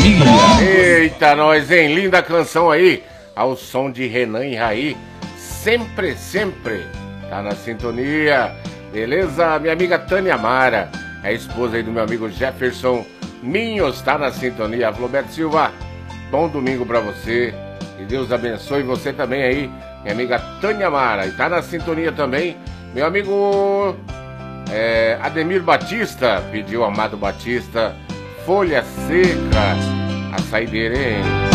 sintonia. Eita, nós, hein? Linda canção aí, ao som de Renan e Raí. Sempre, sempre tá na sintonia. Beleza? Minha amiga Tânia Mara, é a esposa aí do meu amigo Jefferson Minhos, tá na sintonia. Floberto Silva, bom domingo pra você. Que Deus abençoe você também aí, minha amiga Tânia Mara. E tá na sintonia também meu amigo Ademir Batista, pediu Amado Batista, Folha Seca, a saideira, hein?